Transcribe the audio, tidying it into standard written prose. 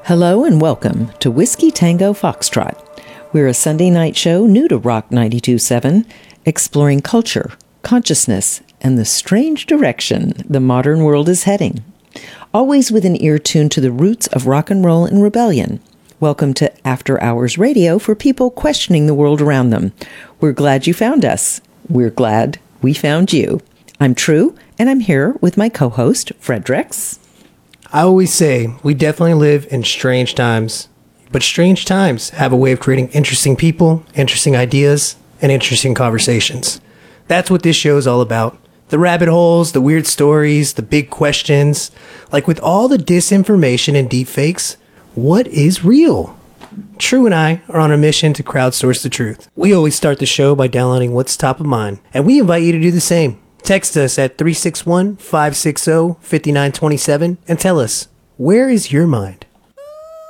Hello and welcome to Whiskey Tango Foxtrot. We're a Sunday night show new to Rock 92.7, exploring culture, consciousness, and the strange direction the modern world is heading. Always with an ear tuned to the roots of rock and roll and rebellion. Welcome to After Hours Radio for people questioning the world around them. We're glad you found us. We're glad we found you. I'm True, and I'm here with my co-host, Fredericks. I always say we definitely live in strange times, but strange times have a way of creating interesting people, interesting ideas, and interesting conversations. That's what this show is all about. The rabbit holes, the weird stories, the big questions. Like with all the disinformation and deepfakes, what is real? True and I are on a mission to crowdsource the truth. We always start the show by downloading what's top of mind, and we invite you to do the same. Text us at 361-560-5927 and tell us, where is your mind?